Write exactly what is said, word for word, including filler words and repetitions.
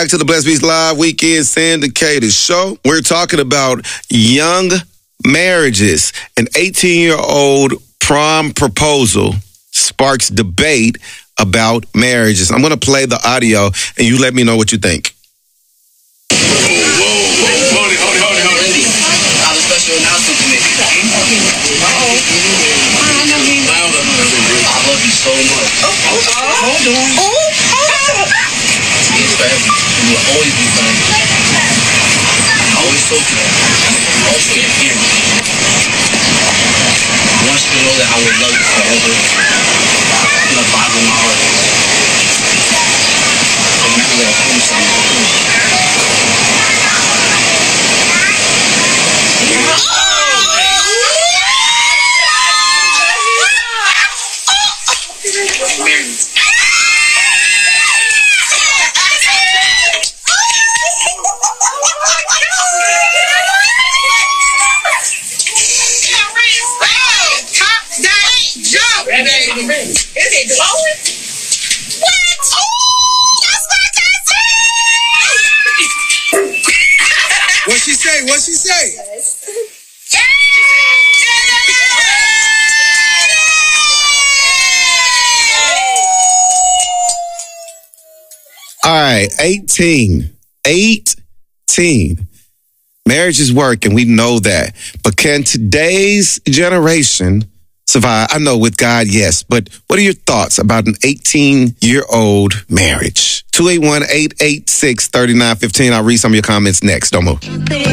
back to the Blessed Beats Live Weekend Syndicated Show. We're talking about young marriages. An eighteen-year-old prom proposal sparks debate about marriages. I'm going to play the audio, and you let me know what you think. Whoa, whoa, hold it, hold it, hold it, hold it. I have a special announcement to make. I love you so much. Hold on. It's forever. You will always be forever. I always told you that. You also your parents. I want you to know that I will love you forever. From the bottom of my heart. Remember that I promised you. Is it glowing? What? Oh, that's fantastic! What she say? What she say? All right, eighteen. eighteen. Marriage is work, and we know that. But can today's generation survive? I know with God, yes. But what are your thoughts about an eighteen-year-old marriage? two eight one, eight eight six, three nine one five. I'll read some of your comments next. Don't move.